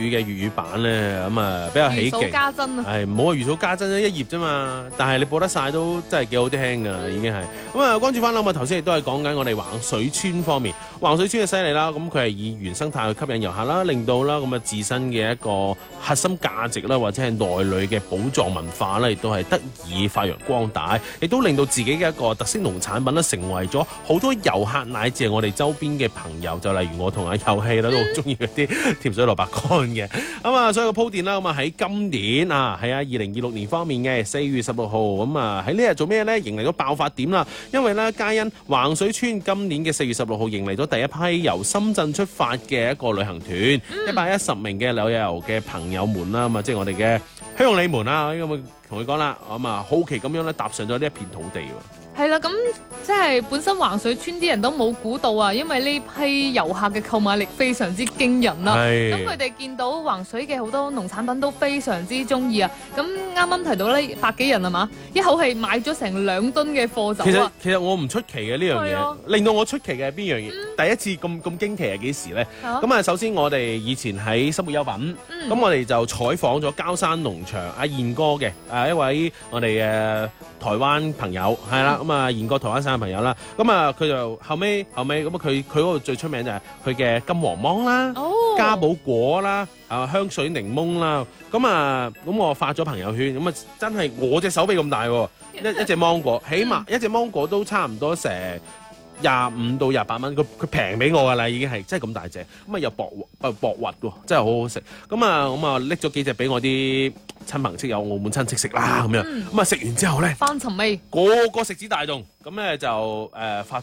嘅粵語版咧，咁啊比較起如數勁。 家珍啊！ 係唔好話如數家珍一頁啫嘛，但係你播得晒都真係幾好聽噶，已經係咁啊！關注翻啦，咁啊頭先亦都係講緊我哋橫水村方面，橫水村嘅犀利啦，咁佢係以原生態去吸引遊客啦，令到啦咁啊自身嘅一個核心價值啦，或者係內裏嘅寶藏文化啦，亦都係得以發揚光大，亦都令到自己嘅一個特色農產品啦，成為咗好多遊客乃至係我哋周邊嘅朋友，就例如我同阿遊戲啦都好中意嗰啲甜水蘿蔔乾嘅，咁啊所以個鋪墊啦，咁啊喺今年啊係啊2026年方面嘅4月16號，咁啊喺呢日做咩呢？迎嚟咗爆發點啦，因為呢，皆因橫水村今年嘅4月16號迎嚟咗第一批由深圳出發嘅一個旅行團，110名嘅旅遊嘅朋友們啦，咁啊即係我哋嘅鄉里們啦，咁啊同佢講啦，咁啊好奇咁樣咧踏上咗呢一片土地喎。 係啦，咁即係本身橫水村啲人都冇估到啊，因為呢批遊客嘅購買力非常之驚人啦。咁佢哋見到橫水嘅好多農產品都非常之中意啊。咁啱啱提到呢百幾人係嘛，一口氣買咗成2噸嘅貨走啊。 其實我唔出奇嘅呢樣嘢，令到我出奇嘅係邊樣嘢？第一次咁驚奇係幾時呢？咁啊，首先我哋以前喺生活優品，咁我哋就採訪咗膠山農場阿燕哥嘅，一位我哋嘅台灣朋友係啦。咁啊，燕哥台灣省嘅朋友啦，咁啊佢就後尾咁啊佢嗰度最出名就係佢嘅金黃芒啦、嘉寶果啦、香水檸檬啦，咁我發咗朋友圈，咁啊真係我隻手臂咁大喎，一隻芒果，起碼一隻芒果都差唔多成25到28蚊，佢平俾我㗎啦，已經係真係咁大隻，咁啊又薄滑喎，真係好好食，咁啊拎咗幾隻俾我啲親朋戚友、澳門親戚食啦，咁樣，咁啊食完之後咧， 翻尋味， 個個食指大動，咁咧就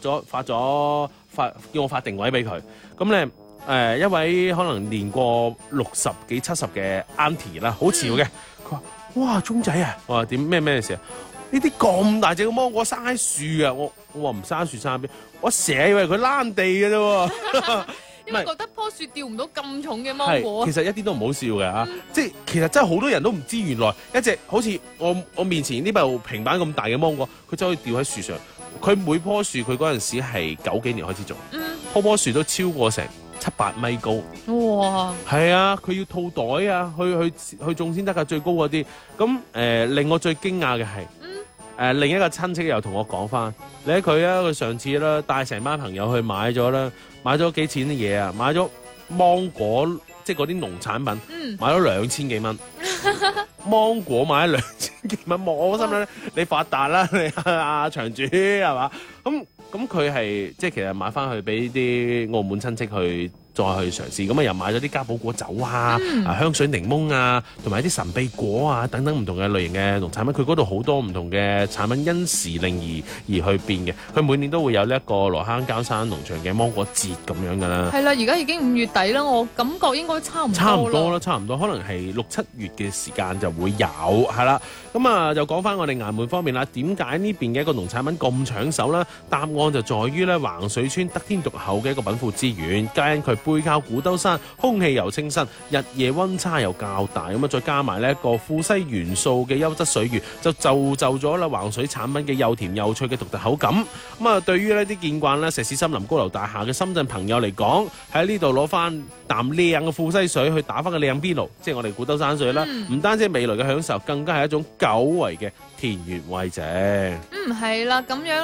叫我發定位俾佢，咁咧一位可能年過60幾70嘅 auntie 啦，好潮嘅，佢話：哇，鐘仔啊！我話點咩事啊？呢啲咁大隻嘅芒果生喺樹啊！我話唔生樹生喺邊？我成日以為佢躝地嘅啫喎。 因為覺得棵樹吊唔到咁重嘅芒果。 其實一啲都唔好笑嘅嚇，即係其實真係好多人都唔知原來一隻好似我面前呢部平板咁大嘅芒果，佢就可以吊喺樹上。佢每棵樹佢嗰陣時係90幾年開始做，棵樹都超過成7-8米高。哇！係啊，佢要套袋啊，去種先得㗎，最高嗰啲。咁令我最驚訝嘅係另一個親戚又同我講翻，你睇佢啊，佢上次啦帶成班朋友去買咗啦，買咗幾錢嘅嘢啊？買咗芒果，即係嗰啲農產品，買咗2000幾蚊。芒果買咗2000幾蚊，我心諗你發達啦，你阿場主係嘛？咁佢係即係其實買翻去俾啲澳門親戚去再去嘗試，咁啊又買咗啲嘉寶果酒啊、香水檸檬啊，同埋啲神秘果啊等等唔同嘅類型嘅農產品。佢嗰度好多唔同嘅產品因時令而去變嘅。佢每年都會有呢一個羅坑膠山農場嘅芒果節咁樣噶啦。 係啦，而家已經5月底啦，我感覺應該差唔多啦， 差唔多，可能係6-7月嘅時間就會有係啦。咁啊，就講翻我哋衙門方面啦，點解呢邊嘅一個農產品咁搶手啦？答案就在於咧橫水村得天獨厚嘅一個稟賦資源，皆因佢背靠古兜山，空氣又清新，日夜溫差又較大，咁啊再加埋呢一個富硒元素嘅優質水源，就造就咗啦橫水產品嘅又甜又脆嘅獨特口感。咁啊，對於呢啲見慣啦石屎森林高樓大廈嘅深圳朋友嚟講，喺呢度攞翻啖靚嘅富硒水去打翻個靚邊爐，即係我哋古兜山水啦，唔單止係味蕾嘅享受，更加係一種久違嘅田園慰藉。 係啦，咁樣。